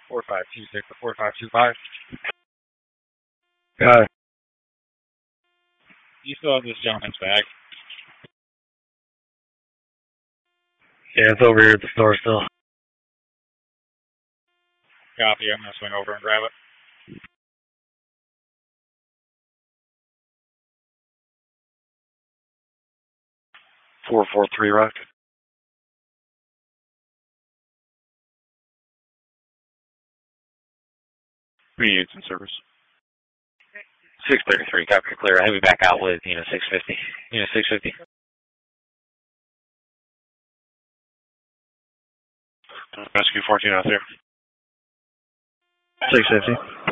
4526 to 4525. Got it. You still have this gentleman's bag? Yeah, it's over here at the store still. Copy. I'm going to swing over and grab it. $443 Rock. Units in service. 633, copy clear. Heavy back out with unit 650. Unit 650. Rescue 14 out there. 650.